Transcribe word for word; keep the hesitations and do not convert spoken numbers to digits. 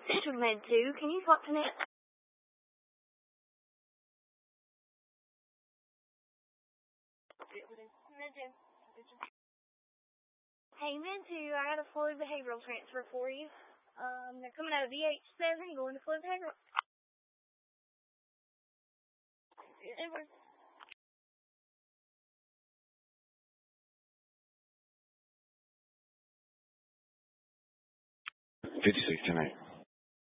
Med two, can you swap to Nick? Med two. Hey, Med two, I got a fluid behavioral transfer for you. Um, they're coming out of V H seven, going to fluid behavioral. Edward. fifty-six ten eight.